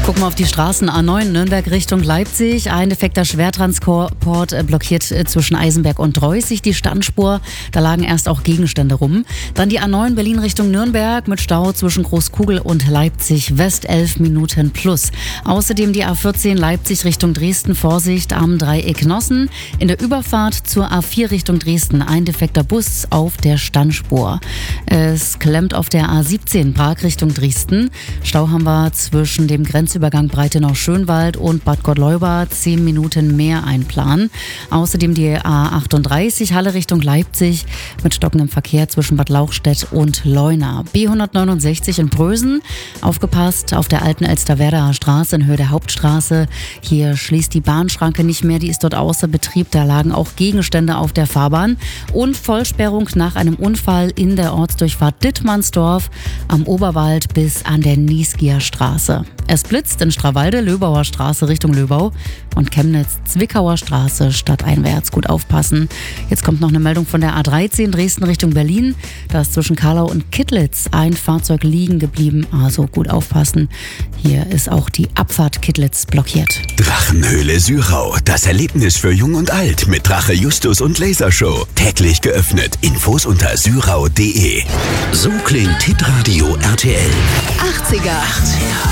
Gucken wir auf die Straßen. A9 Nürnberg Richtung Leipzig. Ein defekter Schwertransport blockiert zwischen Eisenberg und Dreußig die Standspur. Da lagen erst auch Gegenstände rum. Dann die A9 Berlin Richtung Nürnberg mit Stau zwischen Großkugel und Leipzig West 11 Minuten plus. Außerdem die A14 Leipzig Richtung Dresden. Vorsicht am Dreieck Nossen. In der Überfahrt zur A4 Richtung Dresden ein defekter Bus auf der Standspur. Es klemmt auf der A17 Prag Richtung Dresden. Stau haben wir zwischen dem Grenzübergang Breitenau-Schönwald und Bad Gottleuba 10 Minuten mehr einplanen. Außerdem die A38 Halle Richtung Leipzig mit stockendem Verkehr zwischen Bad Lauchstädt und Leuna. B169 in Prösen. Aufgepasst auf der alten Elsterwerdaer Straße in Höhe der Hauptstraße. Hier schließt die Bahnschranke nicht mehr, die ist dort außer Betrieb. Da lagen auch Gegenstände auf der Fahrbahn. Und Vollsperrung nach einem Unfall in der Ortsdurchfahrt Dittmannsdorf am Oberwald bis an der Niesgier Straße. Es blitzt in Strawalde, Löbauer Straße Richtung Löbau und Chemnitz, Zwickauer Straße stadteinwärts. Gut aufpassen. Jetzt kommt noch eine Meldung von der A13 Dresden Richtung Berlin. Da ist zwischen Karlau und Kittlitz ein Fahrzeug liegen geblieben. Also gut aufpassen. Hier ist auch die Abfahrt Kittlitz blockiert. Drachenhöhle Syrau. Das Erlebnis für Jung und Alt mit Drache Justus und Lasershow. Täglich geöffnet. Infos unter syrau.de. So klingt Hitradio RTL. 80er.